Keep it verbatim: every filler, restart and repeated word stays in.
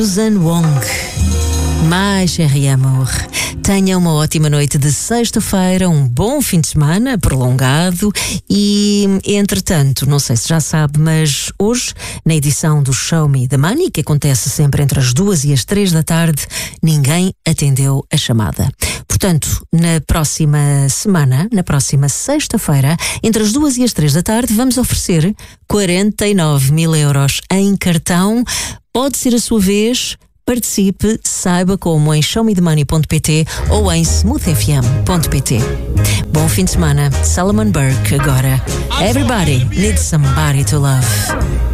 Susan Wong. Mais chérie amour. Tenha uma ótima noite de sexta-feira, um bom fim de semana prolongado e, entretanto, não sei se já sabe, mas hoje, na edição do Show Me the Money, que acontece sempre entre as duas e as três da tarde, ninguém atendeu a chamada. Portanto, na próxima semana, na próxima sexta-feira, entre as duas e as três da tarde, vamos oferecer quarenta e nove mil euros em cartão. Pode ser a sua vez. Participe, saiba como em show me the money ponto pt ou em smooth f m ponto p t. Bom fim de semana. Salomon Burke agora. Everybody needs somebody to love.